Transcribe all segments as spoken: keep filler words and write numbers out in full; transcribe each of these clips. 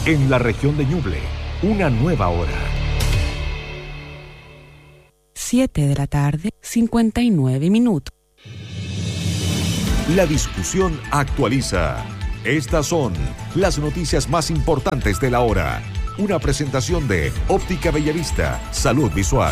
En la región de Ñuble, una nueva hora. siete de la tarde, cincuenta y nueve minutos. La discusión actualiza. Estas son las noticias más importantes de la hora. Una presentación de Óptica Bellavista, Salud Visual.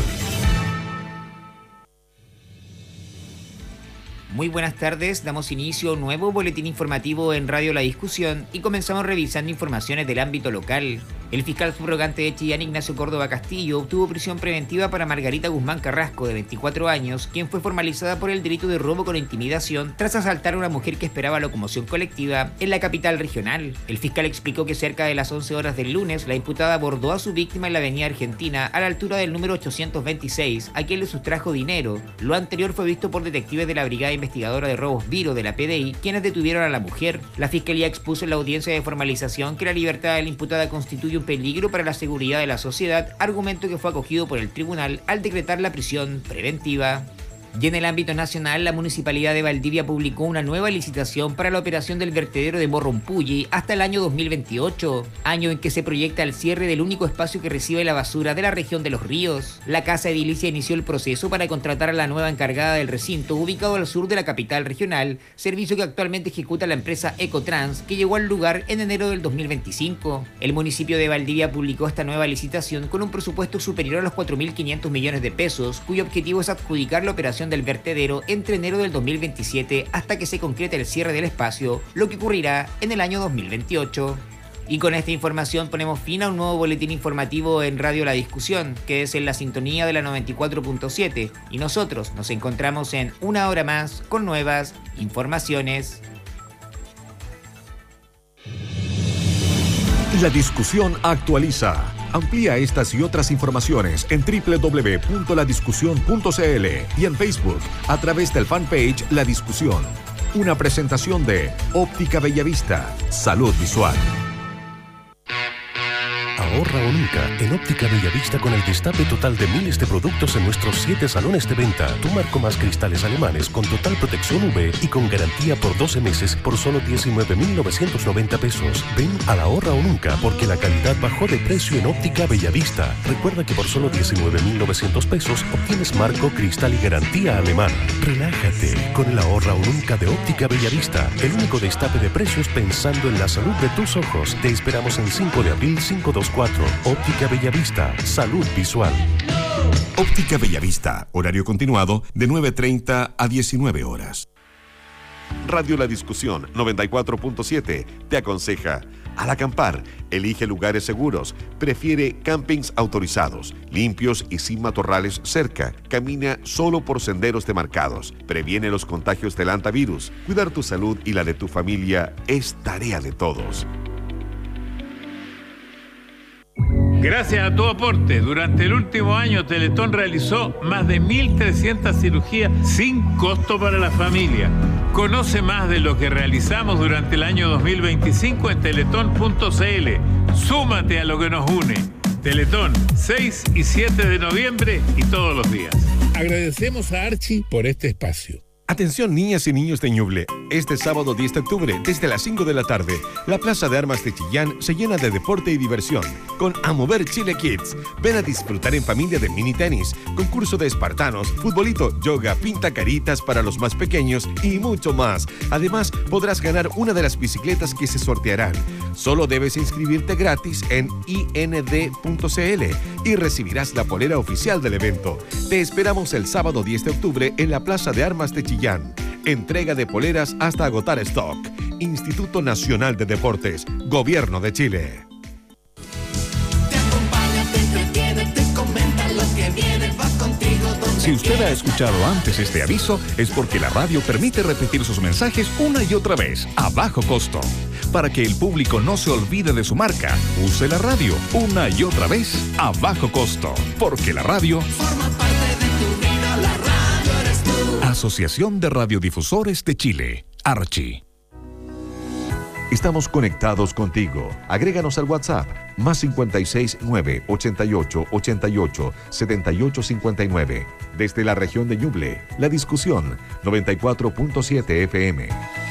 Muy buenas tardes, damos inicio a un nuevo boletín informativo en Radio La Discusión y comenzamos revisando informaciones del ámbito local. El fiscal subrogante de Chillán, Ignacio Córdoba Castillo, obtuvo prisión preventiva para Margarita Guzmán Carrasco, de veinticuatro años, quien fue formalizada por el delito de robo con intimidación tras asaltar a una mujer que esperaba locomoción colectiva en la capital regional. El fiscal explicó que cerca de las once horas del lunes, la imputada abordó a su víctima en la avenida Argentina a la altura del número ochocientos veintiséis, a quien le sustrajo dinero. Lo anterior fue visto por detectives de la Brigada Investigadora de Robos Viro de la P D I, quienes detuvieron a la mujer. La fiscalía expuso en la audiencia de formalización que la libertad de la imputada constituye un peligro para la seguridad de la sociedad, argumento que fue acogido por el tribunal al decretar la prisión preventiva. Y en el ámbito nacional, la Municipalidad de Valdivia publicó una nueva licitación para la operación del vertedero de Morrompulli hasta el año dos mil veintiocho, año en que se proyecta el cierre del único espacio que recibe la basura de la región de Los Ríos. La Casa Edilicia inició el proceso para contratar a la nueva encargada del recinto, ubicado al sur de la capital regional, servicio que actualmente ejecuta la empresa Ecotrans, que llegó al lugar en enero del dos mil veinticinco. El municipio de Valdivia publicó esta nueva licitación con un presupuesto superior a los cuatro mil quinientos millones de pesos, cuyo objetivo es adjudicar la operación del vertedero entre enero del dos mil veintisiete hasta que se concrete el cierre del espacio, lo que ocurrirá en el año dos mil veintiocho. Y con esta información ponemos fin a un nuevo boletín informativo en Radio La Discusión, que es en la sintonía de la noventa y cuatro punto siete, y nosotros nos encontramos en una hora más con nuevas informaciones. La discusión actualiza. Amplía estas y otras informaciones en doble u doble u doble u punto la discusión punto c l y en Facebook a través del fanpage La Discusión. Una presentación de Óptica Bellavista, Salud Visual. Ahorra o nunca en Óptica Bellavista con el destape total de miles de productos en nuestros siete salones de venta. Tu marco más cristales alemanes con total protección U V y con garantía por doce meses por solo diecinueve mil novecientos noventa pesos. Ven a la Ahorra o nunca porque la calidad bajó de precio en Óptica Bellavista. Recuerda que por solo diecinueve mil novecientos pesos obtienes marco, cristal y garantía alemana. Relájate con el Ahorra o nunca de Óptica Bellavista. El único destape de precios pensando en la salud de tus ojos. Te esperamos en cinco de abril cinco dos cuatro. Óptica Bellavista, Salud Visual. Óptica Bellavista, horario continuado de nueve treinta a diecinueve horas. Radio La Discusión noventa y cuatro punto siete te aconseja: al acampar, elige lugares seguros, prefiere campings autorizados, limpios y sin matorrales cerca, camina solo por senderos demarcados, previene los contagios del hantavirus. Cuidar tu salud y la de tu familia es tarea de todos. Gracias a tu aporte, durante el último año Teletón realizó más de mil trescientas cirugías sin costo para la familia. Conoce más de lo que realizamos durante el año dos mil veinticinco en teletón punto c l. Súmate a lo que nos une. Teletón, seis y siete de noviembre y todos los días. Agradecemos a Archie por este espacio. Atención niñas y niños de Ñuble, este sábado diez de octubre, desde las cinco de la tarde, la Plaza de Armas de Chillán se llena de deporte y diversión, con A Mover Chile Kids. Ven a disfrutar en familia de mini tenis, concurso de espartanos, futbolito, yoga, pinta caritas para los más pequeños y mucho más. Además, podrás ganar una de las bicicletas que se sortearán. Solo debes inscribirte gratis en i n d punto c l y recibirás la polera oficial del evento. Te esperamos el sábado diez de octubre en la Plaza de Armas de Chillán. Entrega de poleras hasta agotar stock. Instituto Nacional de Deportes, Gobierno de Chile. Te acompaña, te entretiene, te comenta lo que viene, va contigo donde Si usted ha escuchado antes este aviso, es porque la radio permite repetir sus mensajes una y otra vez, a bajo costo. Para que el público no se olvide de su marca, use la radio una y otra vez, a bajo costo. Porque la radio forma parte de tu vida, la radio eres tú. Asociación de Radiodifusores de Chile, Archi. Estamos conectados contigo. Agréganos al WhatsApp más cincuenta y seis, nueve, ochenta y ocho, ochenta y ocho, setenta y ocho cincuenta y nueve. Desde la región de Ñuble, La Discusión noventa y cuatro punto siete F M.